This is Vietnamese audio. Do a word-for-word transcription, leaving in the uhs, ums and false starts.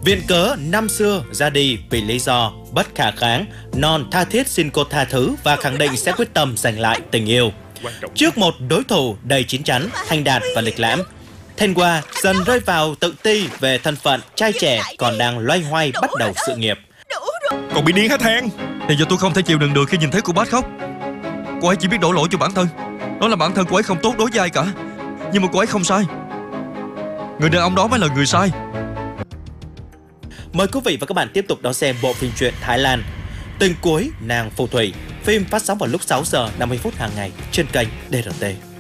Viện cớ năm xưa ra đi vì lý do bất khả kháng, Non tha thiết xin cô tha thứ và khẳng định sẽ quyết tâm giành lại tình yêu. Trước một đối thủ đầy chín chắn, thành đạt và lịch lãm, Thanh Hoa dần rơi vào tự ti về thân phận trai trẻ còn đang loay hoay bắt đầu sự nghiệp. Còn bị điên hả Than? Thì giờ tôi không thể chịu đựng được khi nhìn thấy cô Bách khóc. Cô ấy chỉ biết đổ lỗi cho bản thân, nói là bản thân cô ấy không tốt đối với ai cả. Nhưng mà cô ấy không sai. Người đàn ông đó mới là người sai. Mời quý vị và các bạn tiếp tục đón xem bộ phim truyện Thái Lan Tình cuối nàng phù thủy. Phim phát sóng vào lúc sáu giờ năm mươi phút hàng ngày trên kênh đê rờ tê.